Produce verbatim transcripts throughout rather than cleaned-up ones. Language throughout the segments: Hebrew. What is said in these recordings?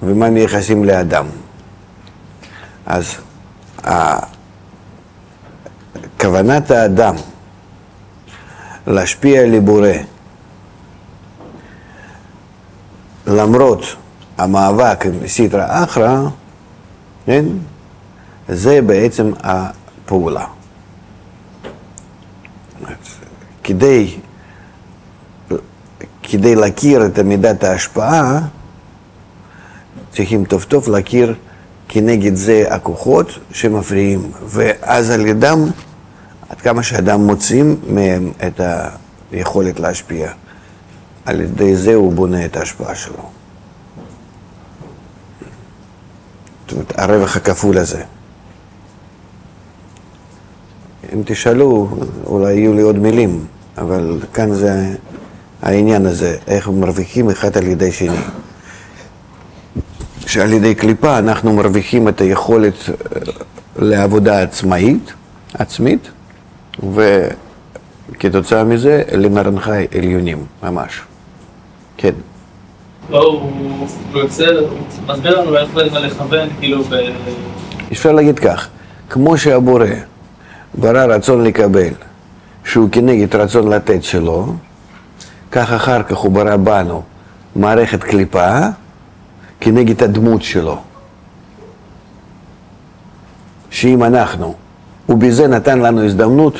ומה מייחסים לאדם. אז כוונת האדם להשפיע על הבורא, למרות המאבק עם סטרא אחרא, כן? זה בעצם הפעולה. כדי, כדי להכיר את מידת ההשפעה, צריכים טוב טוב להכיר כנגד זה הכוחות שמפריעים, ואז על ידם, עד כמה שאדם מוצאים מהם את היכולת להשפיע, על ידי זה הוא בונה את ההשפעה שלו. זאת אומרת, הרווח הכפול הזה. אם תשאלו, אולי יהיו לי עוד מילים, אבל כאן זה העניין הזה, איך מרוויחים אחד על ידי שני. שעל ידי קליפה אנחנו מרוויחים את היכולת לעבודה עצמאית, עצמית, וכתוצאה מזה למרנחי עליונים, ממש. כן. לא, הוא יוצר, הוא מסביר לנו איך לכוון, כאילו ב... אפשר להגיד כך, כמו שהבורא ברא רצון לקבל, שהוא כנגד רצון לתת שלו, כך אחר כך הוא ברא בנו מערכת קליפה, כנגד הדמות שלו. שאם אנחנו, ובזה נתן לנו הזדמנות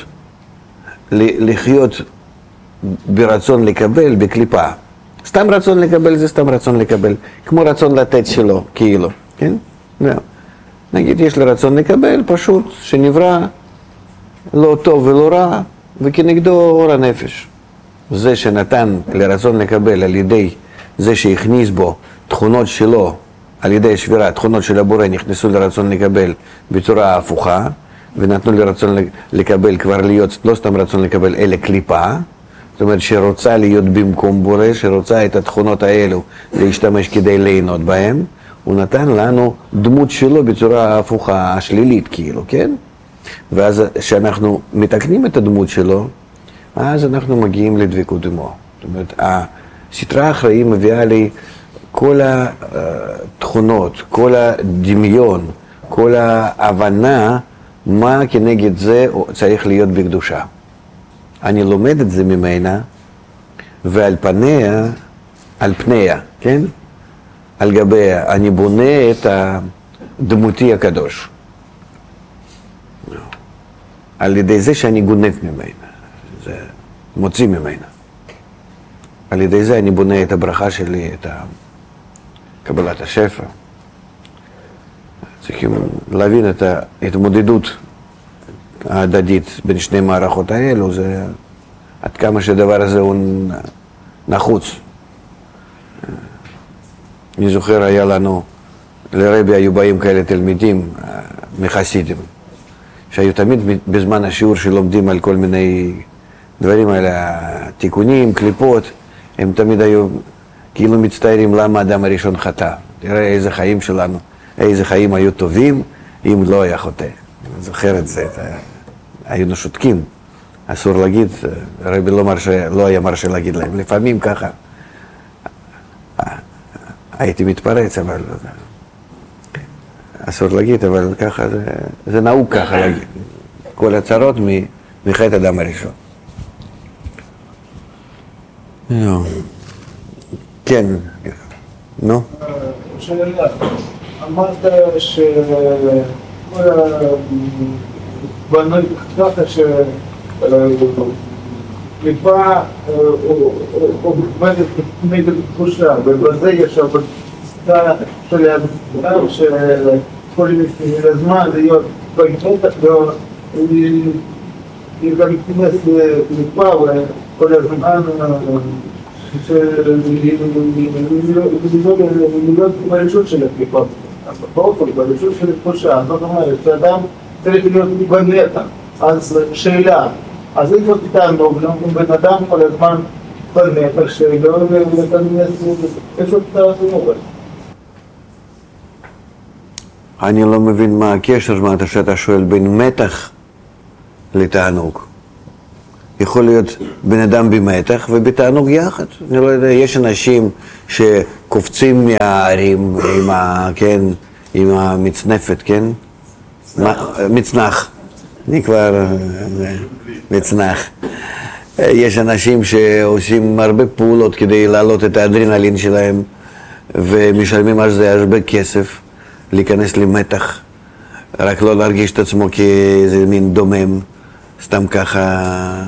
לחיות ברצון לקבל, בקליפה. סתם רצון לקבל זה סתם רצון לקבל, כמו רצון לתת שלו, כאילו, כן? נגיד, יש לי רצון לקבל, פשוט, שנברא לא טוב ולא רע, וכנגדו אור הנפש. זה שנתן לרצון לקבל על ידי זה שהכניס בו תכונות שלו, על ידי שבירה, תכונות של הבורא נכנסו לרצון לקבל בצורה הפוכה, ונתנו לרצון לקבל כבר להיות, לא סתם רצון לקבל, אלא קליפה, זאת אומרת שרוצה להיות במקום בורא, שרוצה את התכונות האלו להשתמש כדי ליהנות בהם, הוא נתן לנו דמות שלו בצורה הפוכה, השלילית כאילו, כן? ואז כשאנחנו מתקנים את הדמות שלו, אז אנחנו מגיעים לדבקות עמו. זאת אומרת, הסטרא אחרא מביאה לי כל התכונות, כל הדמיון, כל ההבנה, מה כנגד זה צריך להיות בקדושה. אני לומד את זה ממנה, ועל פניה, על פניה, כן? על גביה, אני בונה את הדמותי הקדוש. על ידי זה שאני גונב ממנה, זה מוציא ממנה. על ידי זה אני בונה את הברכה שלי, את קבלת השפע. צריכים להבין את ההתמודדות ההדדית בין שני מערכות האלו, זה עד כמה שהדבר הזה הוא נחוץ. אני זוכר, היה לנו, לרבי היו באים כאלה תלמידים מחסידים, שהיו תמיד בזמן השיעור שלומדים על כל מיני דברים האלה, תיקונים, קליפות, הם תמיד היו כאילו מצטערים למה האדם הראשון חטא. תראה איזה חיים שלנו, איזה חיים היו טובים אם לא היה חוטא. אני זוכר את זה, היינו שותקים. אסור להגיד, הרבי לא, מרשה, לא היה מרשה להגיד להם. לפעמים ככה הייתי מתפרץ, אבל אסור להגיד, אבל ככה זה, זה נהוג ככה להגיד. כל הצרות מחטא האדם הראשון. כן, נו. שאלה, אמרת שכל הבנוי ככה שקליפה עובדת נגד תחושה, ובזה יש הבטחה של האדם שכל הזמן להיות בגטח והיא גם מתכנס לקליפה וכל הזמן להיות ברשות של הקליפה, באופן, ברשות של התחושה, זאת אומרת שאדם צריך להיות במתח. אז שאלה, אז איפה תתענו, אם בן אדם כל הזמן במתח שלא לתנס, איפה תתענו? אני לא מבין מה הקשר, מה אתה שאתה שואל, בין מתח לתענוג. יכול להיות בן אדם במתח ובתענוג יחד. אני לא יודע, יש אנשים קופצים מהערים עם, ה, כן, עם המצנפת, כן? מצנח. אני כבר מצנח. יש אנשים שעושים הרבה פעולות כדי להעלות את האדרנלין שלהם ומשלמים על זה הרבה כסף, להיכנס למתח, רק לא להרגיש את עצמו כאיזה מין דומם, סתם ככה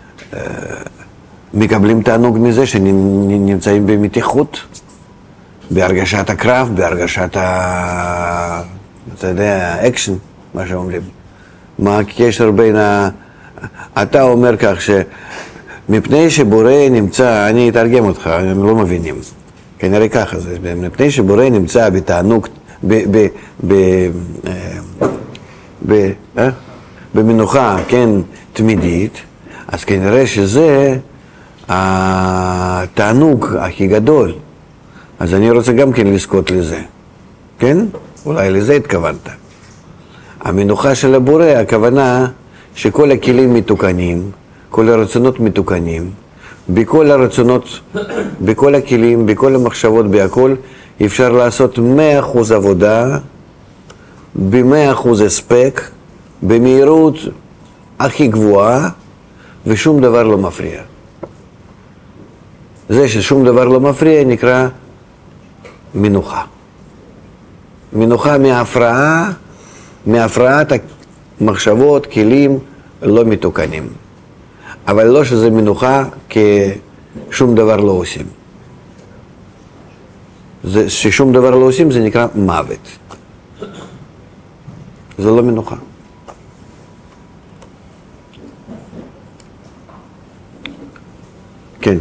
מקבלים תענוג מזה שנמצאים במתיחות, בהרגשת הקרב, בהרגשת ה... אתה יודע, האקשן, מה שאומרים. מה הקשר בין ה... אתה אומר כך שמפני שבורא נמצא, אני אתרגם אותך, הם לא מבינים. כנראה ככה זה, מפני שבורא נמצא בתענוג, ב... ב... ב... ב... אה? במנוחה, כן, תמידית, אז כנראה שזה התענוג הכי גדול. אז אני רוצה גם כן לזכות לזה, כן? אולי לזה התכוונת. המנוחה של הבורא, הכוונה שכל הכלים מתוקנים, כל הרצונות מתוקנים, בכל הרצונות, בכל הכלים, בכל המחשבות, בהכל, אפשר לעשות מאה אחוז עבודה, ב-מאה אחוז הספק, במהירות הכי גבוהה, ושום דבר לא מפריע. זה ששום דבר לא מפריע נקרא מנוחה. מנוחה מהפרעה, מהפרעת המחשבות, כלים לא מתוקנים. אבל לא שזה מנוחה כשום דבר לא עושים. זה, ששום דבר לא עושים זה נקרא מוות. זה לא מנוחה. כן.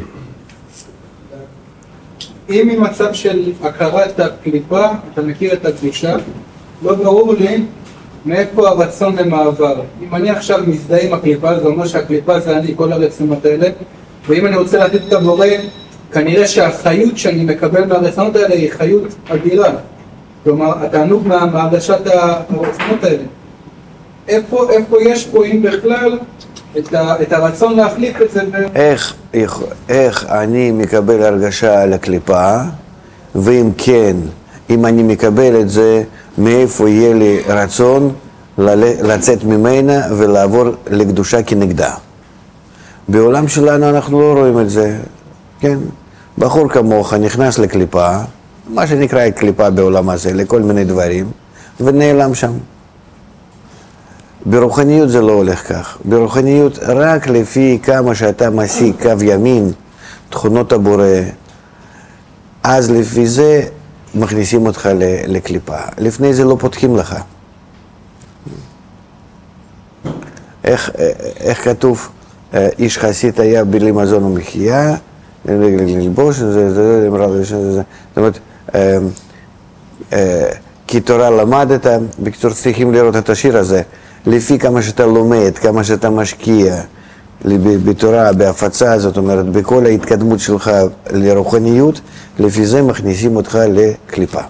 אם ממצב של הכרת הקליפה, אתה מכיר את הקדושה, לא ברור לי מאיפה הרצון למעבר. אם אני עכשיו מזדהה עם הקליפה, זה אומר שהקליפה זה אני, כל הרצונות האלה, ואם אני רוצה לתת את הבורא, כנראה שהחיות שאני מקבל מהרצונות האלה היא חיות אדירה. כלומר, התענוג מהרגשת הרצונות האלה. איפה, איפה יש פה, אם בכלל, את, ה, את הרצון להחליף את זה? איך, איך, איך אני מקבל הרגשה על הקליפה, ואם כן, אם אני מקבל את זה, מאיפה יהיה לי רצון לצאת ממנה ולעבור לקדושה כנגדה. בעולם שלנו אנחנו לא רואים את זה, כן? בחור כמוך נכנס לקליפה, מה שנקרא קליפה בעולם הזה, לכל מיני דברים, ונעלם שם. ברוחניות זה לא הולך כך. ברוחניות רק לפי כמה שאתה משיג קו ימין, תכונות הבורא, אז לפי זה מכניסים אותך לקליפה. לפני זה לא פותחים לך. איך, איך כתוב, איש חסיד היה בלי מזון ומחיה, ללבוש, זה, זה, זה, זאת אומרת, כי תורה למדת, בקצור צריכים לראות את השיר הזה, לפי כמה שאתה לומד, כמה שאתה משקיע בתורה, בהפצה, זאת אומרת, בכל ההתקדמות שלך לרוחניות, לפי זה מכניסים אותך לקליפה.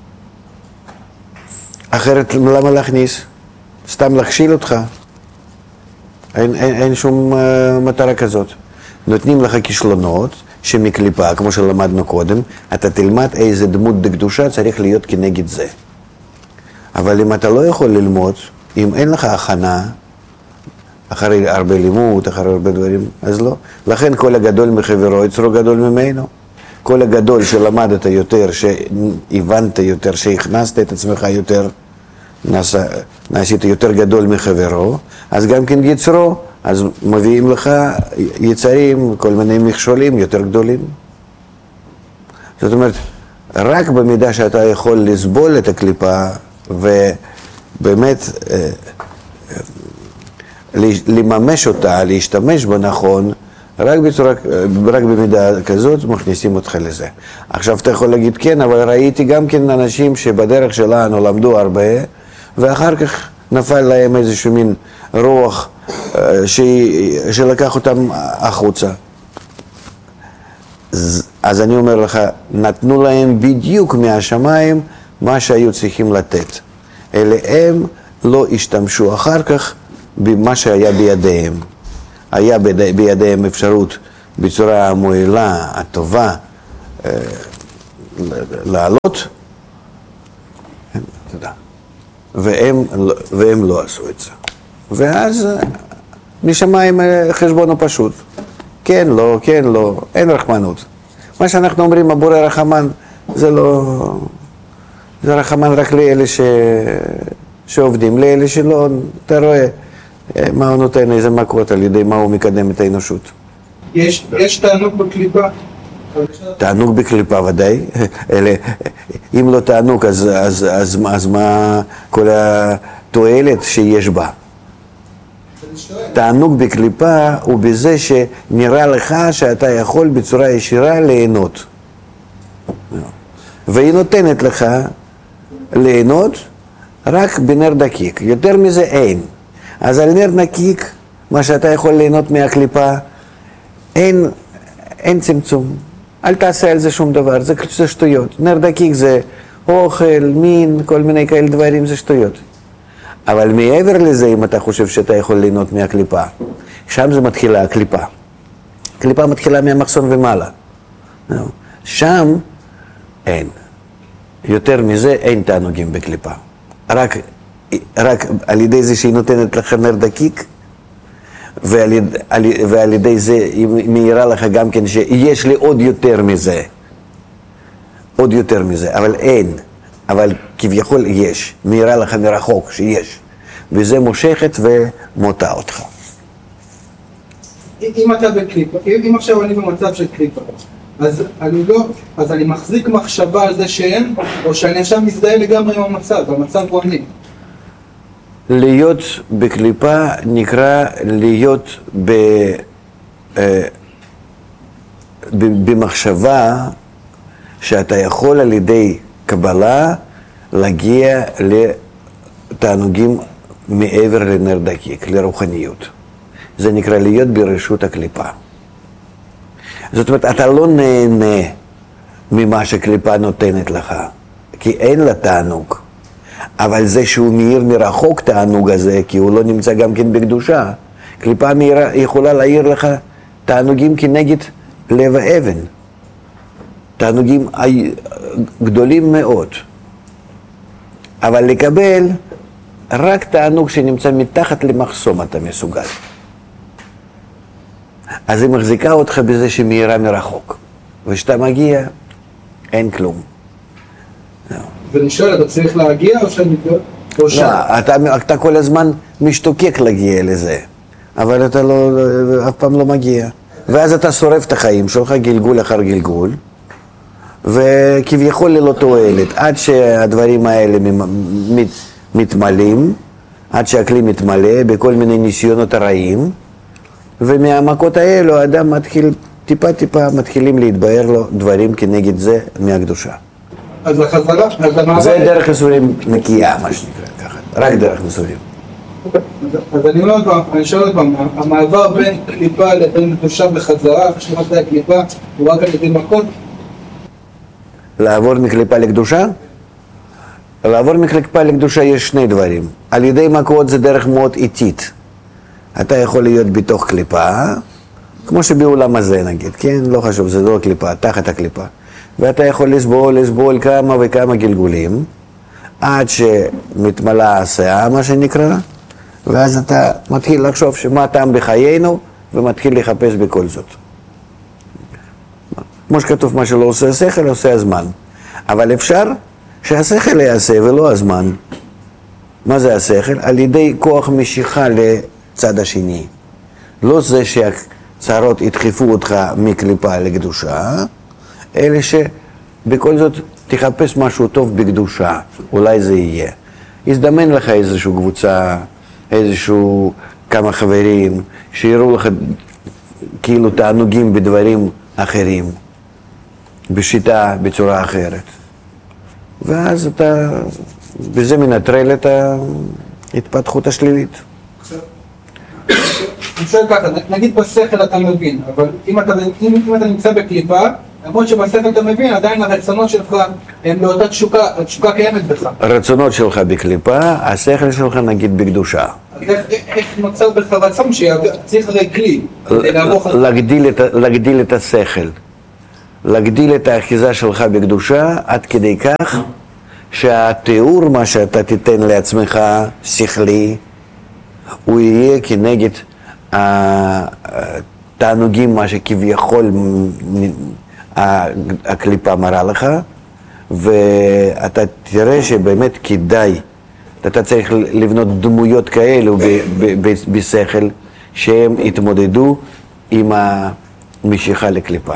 אחרת, למה להכניס? סתם להכשיל אותך. אין, אין, אין שום uh, מטרה כזאת. נותנים לך כישלונות שמקליפה, כמו שלמדנו קודם, אתה תלמד איזה דמות דקדושה צריך להיות כנגד זה. אבל אם אתה לא יכול ללמוד, אם אין לך הכנה, אחרי הרבה לימוד, אחרי הרבה דברים, אז לא. לכן כל הגדול מחברו יצרו גדול ממנו. כל הגדול שלמדת יותר, שהבנת יותר, שהכנסת את עצמך יותר, נעשה, נעשית יותר גדול מחברו, אז גם כן יצרו, אז מביאים לך יצרים, כל מיני מכשולים יותר גדולים. זאת אומרת, רק במידה שאתה יכול לסבול את הקליפה, ובאמת לממש אותה, להשתמש בה נכון, רק, בצורה, רק במידה כזאת מכניסים אותך לזה. עכשיו אתה יכול להגיד כן, אבל ראיתי גם כן אנשים שבדרך שלנו למדו הרבה, ואחר כך נפל להם איזשהו מין רוח ש... שלקח אותם החוצה. אז אני אומר לך, נתנו להם בדיוק מהשמיים מה שהיו צריכים לתת. אלה הם לא השתמשו אחר כך במה שהיה בידיהם. היה בידיהם אפשרות בצורה המועילה, הטובה, לעלות, תודה. והם, והם לא עשו את זה. ואז משמיים חשבון הוא פשוט. כן, לא, כן, לא, אין רחמנות. מה שאנחנו אומרים, הבורא רחמן, זה לא... זה רחמן רק לאלה ש... שעובדים, לאלה שלא, אתה רואה מה הוא נותן, איזה מכות, על ידי מה הוא מקדם את האנושות. יש, יש תענוג בקליפה? תענוג בקליפה ודאי, אלה, אם לא תענוג אז, אז, אז, אז מה כל התועלת שיש בה? תענוג בקליפה הוא בזה שנראה לך שאתה יכול בצורה ישירה ליהנות. והיא נותנת לך ליהנות רק בנר דקיק, יותר מזה אין. אז על נר נקיק, מה שאתה יכול ליהנות מהקליפה, אין, אין צמצום. אל תעשה על זה שום דבר, זה, זה שטויות. נר דקיק זה אוכל, מין, כל מיני כאלה דברים, זה שטויות. אבל מעבר לזה, אם אתה חושב שאתה יכול ליהנות מהקליפה, שם זה מתחילה הקליפה. הקליפה מתחילה מהמחסון ומעלה. שם אין. יותר מזה אין תענוגים בקליפה. רק, רק על ידי זה שהיא נותנת לך נר דקיק, ועל, יד, על, ועל ידי זה היא מאירה לך גם כן שיש לי עוד יותר מזה. עוד יותר מזה, אבל אין. אבל כביכול יש, מאירה לך מרחוק שיש, וזה מושכת ומוטה אותך. אם אתה בקליפה, אם עכשיו אני במצב של קליפה, אז אני לא, אז אני מחזיק מחשבה על זה שאין, או שאני עכשיו מזדהה לגמרי עם המצב, המצב הוא אני. להיות בקליפה נקרא להיות ב, אה, ב, במחשבה שאתה יכול על ידי קבלה להגיע לתענוגים מעבר לנר דקיק, לרוחניות. זה נקרא להיות ברשות הקליפה. זאת אומרת, אתה לא נהנה ממה שקליפה נותנת לך, כי אין לה תענוג. אבל זה שהוא מאיר מרחוק תענוג הזה, כי הוא לא נמצא גם כן בקדושה. קליפה מאירה, יכולה להעיר לך תענוגים כנגד לב האבן. תענוגים גדולים מאוד. אבל לקבל רק תענוג שנמצא מתחת למחסום אתה מסוגל. אז היא מחזיקה אותך בזה שמאירה מרחוק. וכשאתה מגיע, אין כלום. ואני שואל, אתה צריך להגיע או שאני... או שם? לא, אתה, אתה כל הזמן משתוקק להגיע לזה. אבל אתה לא, אף פעם לא מגיע. ואז אתה שורף את החיים שלך, גלגול אחר גלגול. וכביכול ללא תועלת, עד שהדברים האלה מת, מתמלאים, עד שהכלי מתמלא בכל מיני ניסיונות הרעים, ומהמכות האלו האדם מתחיל, טיפה טיפה מתחילים להתבהר לו דברים כנגד זה מהקדושה. אז החזרה, אז המעבר... זה דרך ייסורים נקייה, מה שנקרא ככה, רק דרך ייסורים. אז אני אומר פעם, אני שואל עוד פעם, המעבר בין קליפה לבין קדושה בחזרה, חשבת הקליפה, הוא רק על ידי מכות? לעבור מקליפה לקדושה? לעבור מקליפה לקדושה יש שני דברים. על ידי מכות זה דרך מאוד איטית. אתה יכול להיות בתוך קליפה, כמו שבעולם הזה נגיד, כן? לא חשוב, זה לא קליפה, תחת הקליפה. ואתה יכול לסבול, לסבול כמה וכמה גלגולים, עד שמתמלאה הסאה, מה שנקרא, ואז אתה מתחיל לחשוב שמה טעם בחיינו, ומתחיל לחפש בכל זאת. כמו שכתוב, מה שלא עושה השכל, עושה הזמן. אבל אפשר שהשכל יעשה ולא הזמן. מה זה השכל? על ידי כוח משיכה לצד השני. לא זה שהצרות ידחפו אותך מקליפה לקדושה, אלא שבכל זאת תחפש משהו טוב בקדושה. אולי זה יהיה. יזדמן לך איזושהי קבוצה, איזשהו כמה חברים, שיראו לך כאילו תענוגים בדברים אחרים. בשיטה, בצורה אחרת. ואז אתה, בזה מנטרל את ההתפתחות השלילית. אני שואל ככה, נגיד בשכל אתה מבין, אבל אם אתה, אם, אם אתה נמצא בקליפה, למרות שבשכל אתה מבין, עדיין הרצונות שלך הם באותה תשוקה, התשוקה קיימת בך. הרצונות שלך בקליפה, השכל שלך נגיד בקדושה. אז איך, איך נוצר בך רצון שצריך הרי כלי? להגדיל את, להגדיל את השכל. להגדיל את האחיזה שלך בקדושה עד כדי כך שהתיאור מה שאתה תיתן לעצמך שכלי הוא יהיה כנגד התענוגים מה שכביכול הקליפה מראה לך, ואתה תראה שבאמת כדאי, אתה צריך לבנות דמויות כאלו בשכל שהם יתמודדו עם המשיכה לקליפה.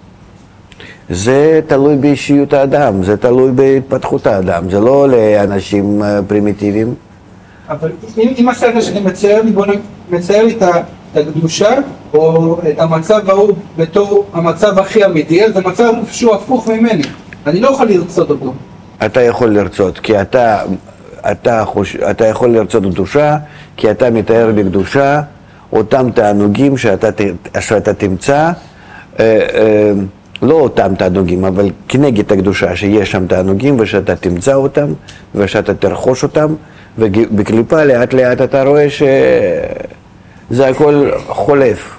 זה תלוי באישיות האדם, זה תלוי בהתפתחות האדם, זה לא לאנשים פרימיטיביים. אבל אם, אם הסדר שאני מצייר לי, בוא מצייר לי את הקדושה או את המצב ההוא בתור המצב הכי אמיתי, זה מצב שהוא הפוך ממני, אני לא יכול לרצות אותו. אתה יכול לרצות, כי אתה, אתה, חוש, אתה יכול לרצות קדושה, כי אתה מתאר בקדושה אותם תענוגים שאתה, שאתה תמצא, אה, אה, לא אותם תענוגים, אבל כנגד הקדושה שיש שם תענוגים ושאתה תמצא אותם ושאתה תרחוש אותם, ובקליפה לאט לאט אתה רואה שזה הכל חולף.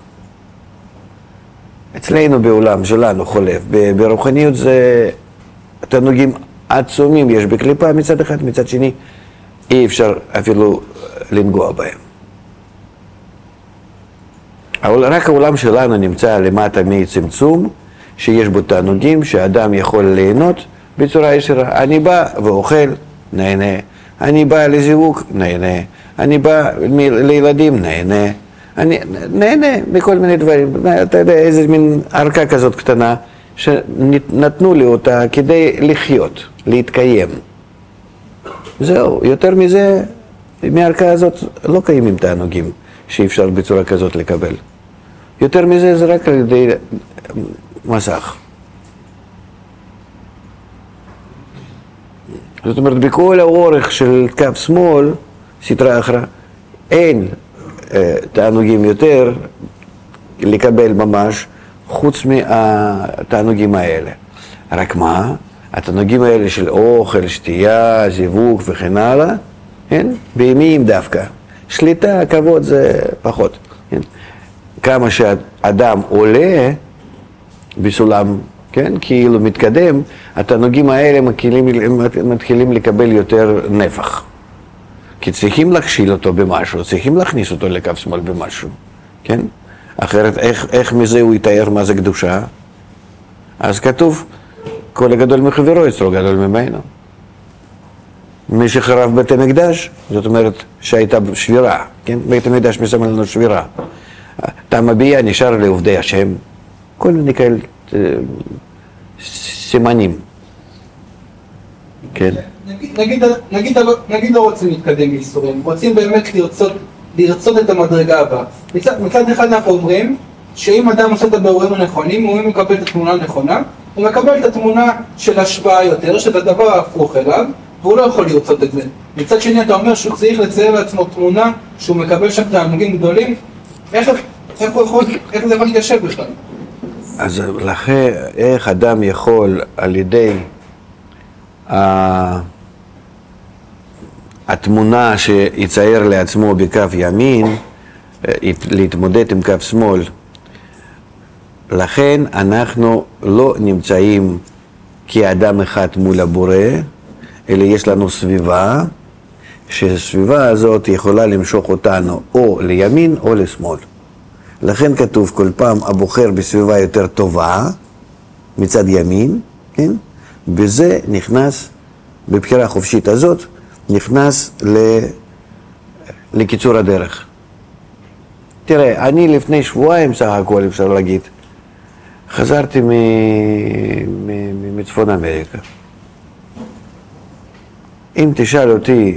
אצלנו בעולם שלנו חולף, ברוחניות זה תענוגים עצומים יש בקליפה מצד אחד, מצד שני אי אפשר אפילו לנגוע בהם. רק העולם שלנו נמצא למטה מצמצום, שיש בו תענוגים שאדם יכול ליהנות בצורה ישירה. אני בא ואוכל, נהנה. אני בא לזיווג, נהנה. אני בא לילדים, נהנה. אני נהנה מכל מיני דברים. אתה יודע, איזה מין ערכה כזאת קטנה שנתנו לי אותה כדי לחיות, להתקיים. זהו, יותר מזה, מהערכה הזאת לא קיימים תענוגים שאי אפשר בצורה כזאת לקבל. יותר מזה זה רק על ידי מסך. זאת אומרת, בכל האורך של קו שמאל, סדרה אחרה, אין אה, תענוגים יותר לקבל ממש חוץ מהתענוגים האלה. רק מה? התענוגים האלה של אוכל, שתייה, זיווג וכן הלאה, כן? בימיים דווקא. שליטה, כבוד זה פחות. כן? כמה שאדם עולה בסולם, כן? כאילו מתקדם, התענוגים האלה מתחילים, מתחילים לקבל יותר נפח. כי צריכים להכשיל אותו במשהו, צריכים להכניס אותו לקו שמאל במשהו, כן? אחרת איך, איך מזה הוא יתאר מה זה קדושה? אז כתוב, כל הגדול מחברו יצרו גדול ממנו. מי שחרב בית המקדש, זאת אומרת שהייתה שבירה, כן? בית המקדש מסמל לנו שבירה. אתה מביע נשאר לעובדי השם, כל מיני כאלה סימנים. כן? נגיד, נגיד, נגיד, נגיד לא רוצים להתקדם בייסורים, רוצים באמת לרצות, לרצות את המדרגה הבאה. מצד, מצד אחד אנחנו אומרים שאם אדם עושה את הבירורים הנכונים, הוא מקבל את התמונה הנכונה, הוא מקבל את התמונה של השפעה יותר, שזה הדבר ההפוך אליו, והוא לא יכול לרצות את זה. מצד שני אתה אומר שהוא צריך לצייר לעצמו תמונה שהוא מקבל שם תענוגים גדולים, איך, איך, הוא יכול, איך זה יכול להתיישב בכלל? אז לכן, איך אדם יכול על ידי התמונה שיצייר לעצמו בקו ימין, להתמודד עם קו שמאל. לכן אנחנו לא נמצאים כאדם אחד מול הבורא, אלא יש לנו סביבה, שהסביבה הזאת יכולה למשוך אותנו או לימין או לשמאל. לכן כתוב כל פעם הבוחר בסביבה יותר טובה, מצד ימין, כן? בזה נכנס, בבחירה החופשית הזאת, נכנס ל... לקיצור הדרך. תראה, אני לפני שבועיים סך הכל אפשר להגיד, חזרתי מ... מ... מצפון אמריקה. אם תשאל אותי,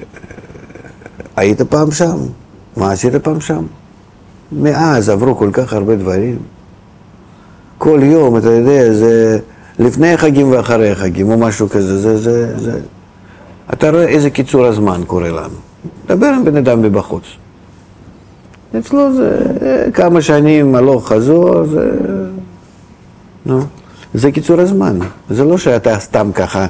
היית פעם שם? מה עשית פעם שם? מאז עברו כל כך הרבה דברים. כל יום, אתה יודע, זה לפני החגים ואחרי החגים, או משהו כזה, זה, זה, זה. אתה רואה איזה קיצור הזמן קורה לנו. דבר עם בן אדם מבחוץ. אצלו זה כמה שנים הלוך חזור, זה... נו, זה קיצור הזמן. זה לא שאתה סתם ככה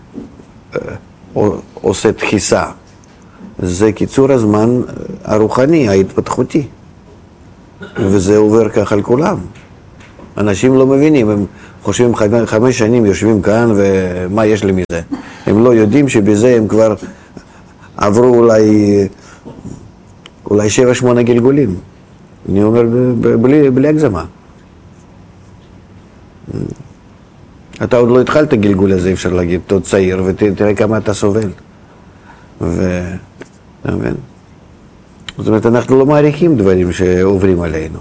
עושה דחיסה. זה קיצור הזמן הרוחני, ההתפתחותי. וזה עובר ככה על כולם. אנשים לא מבינים, הם חושבים חמש שנים יושבים כאן ומה יש לי מזה. הם לא יודעים שבזה הם כבר עברו אולי, אולי שבע שמונה גלגולים. אני אומר בלי, בלי הגזמה. אתה עוד לא התחלת גלגול הזה, אפשר להגיד, אתה עוד צעיר, ותראה כמה אתה סובל. ו... אתה מבין? זאת אומרת, אנחנו לא מעריכים דברים שעוברים עלינו.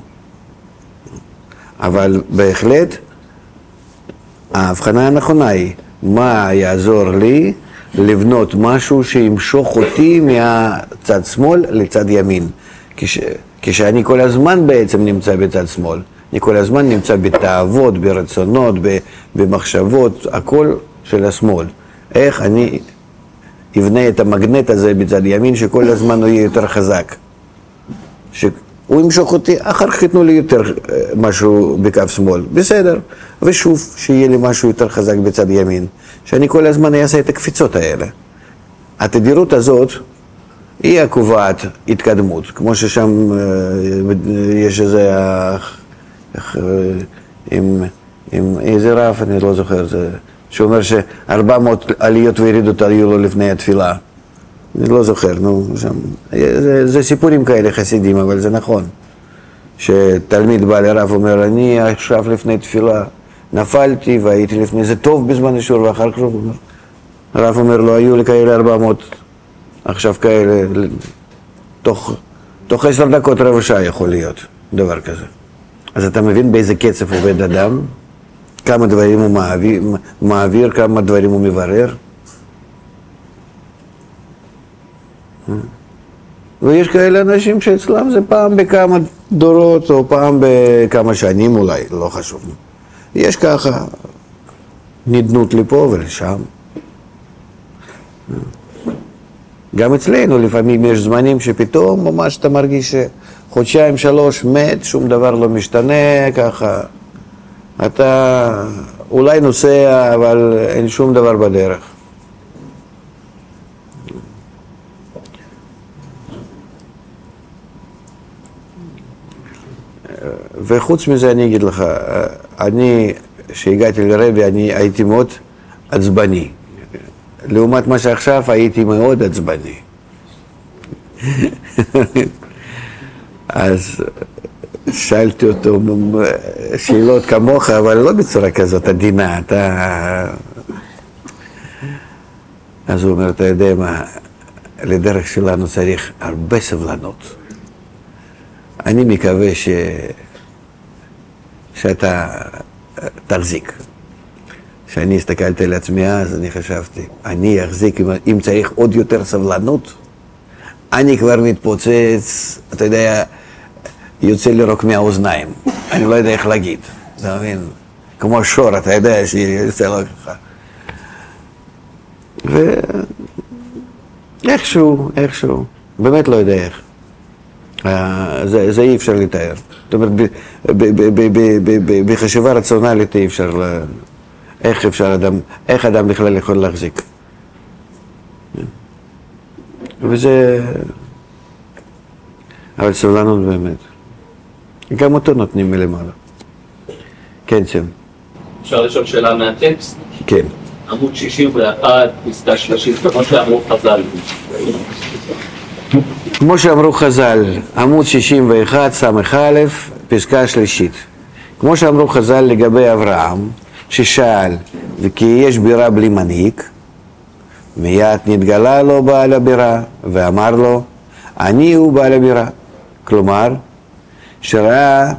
אבל בהחלט, ההבחנה הנכונה היא, מה יעזור לי לבנות משהו שימשוך אותי מהצד שמאל לצד ימין. כש... כשאני כל הזמן בעצם נמצא בצד שמאל. אני כל הזמן נמצא בתאוות, ברצונות, במחשבות, הכל של השמאל. איך אני אבנה את המגנט הזה בצד ימין, שכל הזמן הוא יהיה יותר חזק. שהוא ימשוך אותי, אחר כך יתנו לי יותר משהו בקו שמאל. בסדר. ושוב, שיהיה לי משהו יותר חזק בצד ימין. שאני כל הזמן אעשה את הקפיצות האלה. התדירות הזאת היא הקובעת התקדמות. כמו ששם יש איזה... עם, עם איזה רב, אני לא זוכר, זה, שאומר שארבע מאות עליות וירידות היו לו לפני התפילה. אני לא זוכר, נו, שם, זה, זה סיפורים כאלה חסידים, אבל זה נכון. שתלמיד בא לרב אומר, אני עכשיו לפני תפילה נפלתי והייתי לפני זה טוב בזמן אישור, ואחר כך הוא אומר, הרב אומר לו, היו לי כאלה ארבע מאות, עכשיו כאלה, תוך, תוך עשר דקות רבע שעה יכול להיות דבר כזה. אז אתה מבין באיזה קצב עובד אדם, כמה דברים הוא מעביר, מעביר כמה דברים הוא מברר. ויש כאלה אנשים שאצלם זה פעם בכמה דורות או פעם בכמה שנים אולי, לא חשוב. יש ככה נדנות לפה ולשם. גם אצלנו לפעמים יש זמנים שפתאום ממש אתה מרגיש שחודשיים שלוש מת, שום דבר לא משתנה, ככה אתה אולי נוסע אבל אין שום דבר בדרך. וחוץ מזה אני אגיד לך, אני שהגעתי לרבי אני הייתי מאוד עצבני. לעומת מה שעכשיו הייתי מאוד עצבני. אז שאלתי אותו שאלות כמוך, אבל לא בצורה כזאת עדינה. אתה... אז הוא אומר, אתה יודע מה, לדרך שלנו צריך הרבה סבלנות. אני מקווה ש... שאתה תחזיק. כשאני הסתכלתי על עצמי אז, אני חשבתי, אני אחזיק, אם צריך עוד יותר סבלנות, אני כבר מתפוצץ, אתה יודע, יוצא לי רוק מהאוזניים. אני לא יודע איך להגיד, אתה מבין? כמו שור, אתה יודע שיוצא לו ככה. ואיכשהו, איכשהו, באמת לא יודע איך. זה, זה אי אפשר לתאר. זאת אומרת, בחשיבה רציונלית אי אפשר ל... איך אפשר אדם, איך אדם בכלל יכול להחזיק. וזה... אבל סבלנות באמת. גם אותו נותנים מלמעלה. כן, שם. אפשר לשאול שאלה מהטקסט? כן. עמוד שישים ואחת, פסקה שלושים, כמו שאמרו חז"ל. כמו שאמרו חז"ל, עמוד שישים ואחת, סמך א', פסקה שלישית. כמו שאמרו חז"ל לגבי אברהם, ששאל, וכי יש בירה בלי מנהיג, מיד נתגלה לו בעל הבירה, ואמר לו, אני הוא בעל הבירה. כלומר, שראה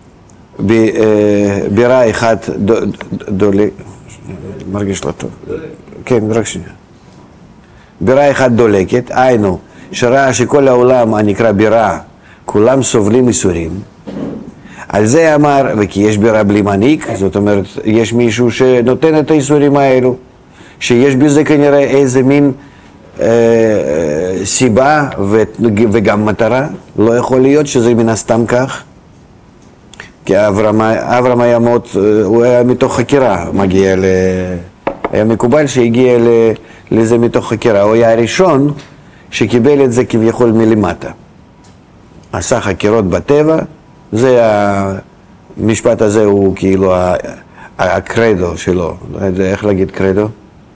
בירה אחת דולק, מרגיש לא טוב. כן, רק שנייה. בירה אחת דולקת, היינו, שראה שכל העולם הנקרא בירה, כולם סובלים איסורים, על זה אמר, וכי יש בירה בלי מנהיג, זאת אומרת, יש מישהו שנותן את האיסורים האלו, שיש בזה כנראה איזה מין אה, סיבה ו, וגם מטרה, לא יכול להיות שזה מן הסתם כך, כי אברהם, אברהם היה מאוד, הוא היה מתוך חקירה, מגיע ל... היה מקובל שהגיע ל, לזה מתוך חקירה, הוא היה הראשון שקיבל את זה כביכול מלמטה. עשה חקירות בטבע, זה המשפט הזה הוא כאילו ה- הקרדו שלו, לא יודע איך להגיד קרדו?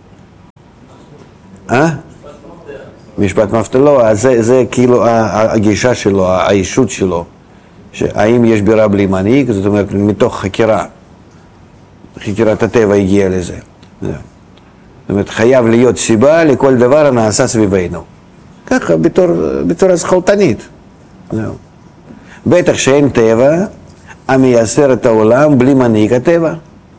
אה? משפט מפתח, לא, אז זה, זה כאילו ה- הגישה שלו, האישות שלו, שהאם יש בירה בלי מנהיג, זאת אומרת מתוך חקירה, חקירת הטבע הגיעה לזה. זאת אומרת, חייב להיות סיבה לכל דבר הנעשה סביבנו. ככה, בתור, בצורה שכלתנית. זהו. בטח שאין טבע המייסר את העולם בלי מנהיג הטבע.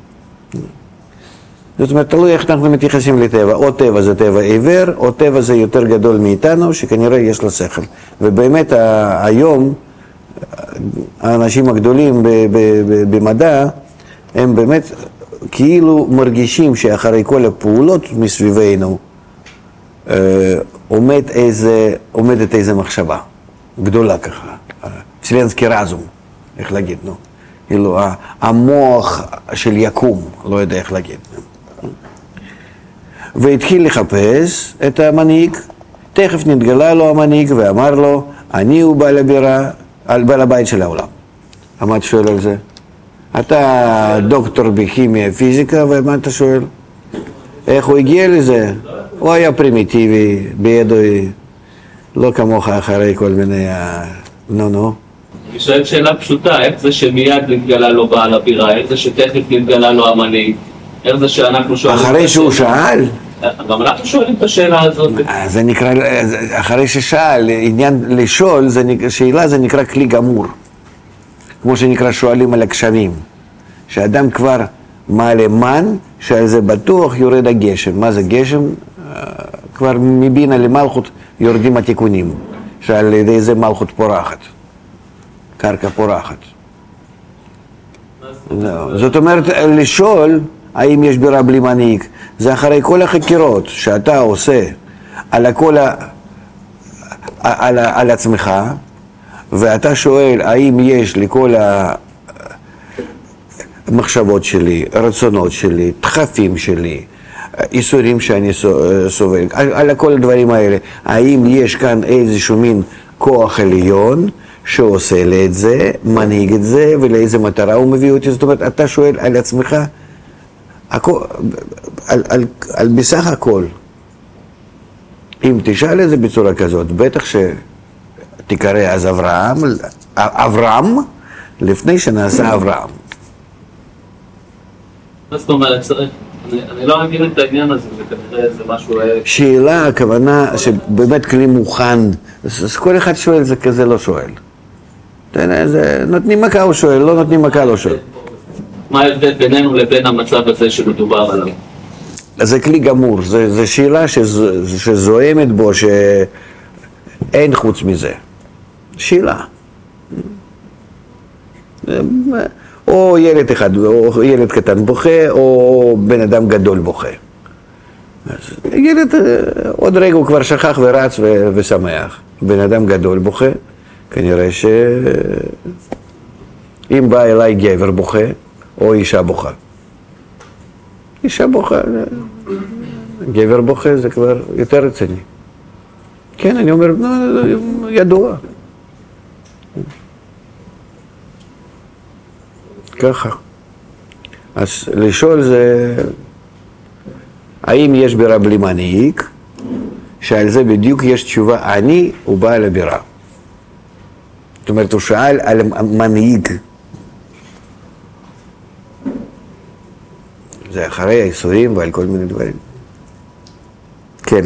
זאת אומרת, תלוי איך אנחנו מתייחסים לטבע. או טבע זה טבע עיוור, או טבע זה יותר גדול מאיתנו, שכנראה יש לו שכל. ובאמת ה- היום, האנשים הגדולים ב- ב- ב- במדע, הם באמת כאילו מרגישים שאחרי כל הפעולות מסביבנו, אה, עומד איזה, עומדת איזה מחשבה גדולה ככה, צלנסקי רזום, איך להגיד, נו, כאילו, המוח של יקום, לא יודע איך להגיד. והתחיל לחפש את המנהיג, תכף נתגלה לו המנהיג ואמר לו, אני הוא בעל הבירה, בעל הבית של העולם. מה אתה שואל על זה? אתה דוקטור בכימיה פיזיקה, ומה אתה שואל? איך הוא הגיע לזה? הוא היה פרימיטיבי, בידוי, לא כמוך אחרי כל מיני... נו נו. אני שואל שאלה פשוטה, איך זה שמיד נתגלה לו בעל הבירה, איך זה שתכף נתגלה לו המנהיג, איך זה שאנחנו שואלים... אחרי שהוא שאל? גם אנחנו שואלים את השאלה הזאת. זה נקרא, אחרי ששאל, עניין לשאול, שאלה זה נקרא כלי גמור. כמו שנקרא שואלים על הגשמים. שאדם כבר מעלה מן, שעל זה בטוח יורד הגשם. מה זה גשם? כבר מבינה למלכות יורדים התיקונים. שעל ידי זה מלכות פורחת. קרקע פורחת. זאת אומרת, לשאול האם יש בירה בלי מנהיג, זה אחרי כל החקירות שאתה עושה על הכל ה... על, על עצמך, ואתה שואל האם יש לכל המחשבות שלי, רצונות שלי, דחפים שלי, איסורים שאני סובל, על, על כל הדברים האלה, האם יש כאן איזשהו מין כוח עליון שעושה לי את זה, מנהיג את זה, ולאיזה מטרה הוא מביא אותי. זאת אומרת, אתה שואל על עצמך, הכל, על, על, על בסך הכל. אם תשאל את זה בצורה כזאת, בטח שתקרא אז אברהם, אברהם, לפני שנעשה אברהם. מה זאת אומרת, צריך, אני, אני לא מבין את העניין הזה, זה כנראה זה משהו... שאלה, הכוונה שבאמת כלי מוכן, אז כל אחד שואל, זה כזה לא שואל. זה, נותנים מכה הוא שואל, לא נותנים מכה לא שואל. מה ההבדל בינינו לבין המצב הזה שמדובר עליו? זה כלי גמור, זה, זה שאלה שז, שזוהמת בו, שאין חוץ מזה. שאלה. או ילד אחד, או ילד קטן בוכה, או בן אדם גדול בוכה. ילד, עוד רגע הוא כבר שכח ורץ ו, ושמח. בן אדם גדול בוכה, כנראה שאם בא אליי גבר בוכה, או אישה בוכה. אישה בוכה, גבר בוכה זה כבר יותר רציני. כן, אני אומר, ידוע. ככה. אז לשאול זה, האם יש בירה בלי מנהיג, שעל זה בדיוק יש תשובה, אני הוא בעל הבירה. זאת אומרת, הוא שאל על מנהיג. זה אחרי האיסורים ועל כל מיני דברים. כן.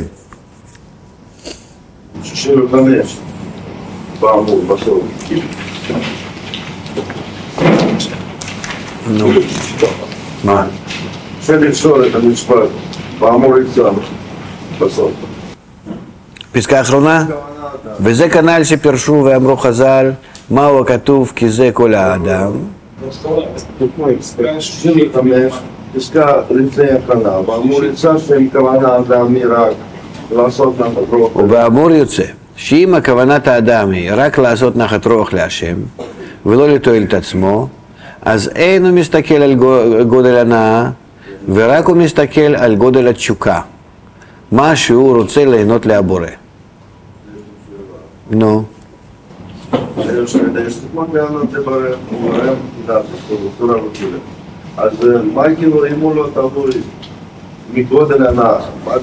שישים וחמש, באמור, בסוף. נו. מה? זה לשאול את המשפט, באמור יצא, בסוף. פסקה אחרונה? וזה כנ"ל שפרשו ואמרו חז"ל, מהו הכתוב כי זה כל האדם. שישים וחמש, פסקה לפני הכנה, באמור יצא שהם כוונה האדם היא רק לעשות נחת רוח. ובאמור יוצא, שאם הכוונת האדם היא רק לעשות נחת רוח להשם, ולא לתועל את עצמו, אז אין הוא מסתכל על גודל הנאה, ורק הוא מסתכל על גודל התשוקה, מה שהוא רוצה ליהנות להבורא. נו. יש כמו מעניין זה ברם, הוא ברם, תדעת, בצורה לא תראה. אז מה כאילו, אם הוא לא תבוא מגודל הנאה,